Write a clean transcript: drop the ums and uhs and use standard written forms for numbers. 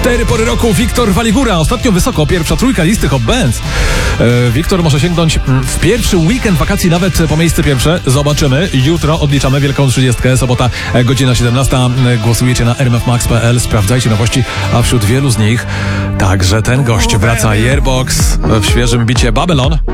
4 pory roku Wiktor Waligura. Ostatnio wysoko, pierwsza trójka listy Hot Bands. Wiktor może sięgnąć w pierwszy weekend wakacji nawet po miejsce pierwsze. Zobaczymy. Jutro odliczamy Wielką 30. Sobota, godzina 17. Głosujecie na rmfmax.pl. Sprawdzajcie nowości, a wśród wielu z nich także ten gość wraca. Airbox w świeżym bicie Babylon.